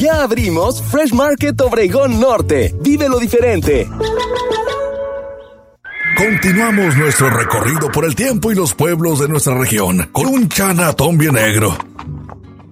Ya abrimos Fresh Market Obregón Norte. Vive lo diferente. Continuamos nuestro recorrido por el tiempo y los pueblos de nuestra región con un Chinatown bien negro.